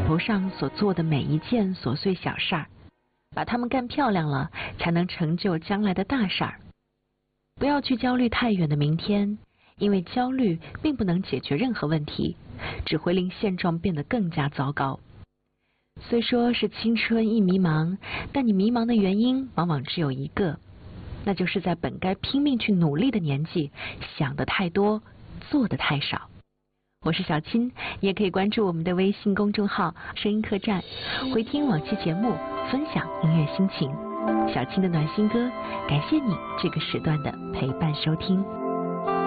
头上所做的每一件琐碎小事儿，把它们干漂亮了，才能成就将来的大事儿。不要去焦虑太远的明天，因为焦虑并不能解决任何问题，只会令现状变得更加糟糕。虽说是青春易迷茫，但你迷茫的原因往往只有一个，那就是在本该拼命去努力的年纪，想得太多，做得太少。我是小青，你也可以关注我们的微信公众号声音客栈，回听往期节目，分享音乐心情。小青的暖心歌，感谢你这个时段的陪伴收听。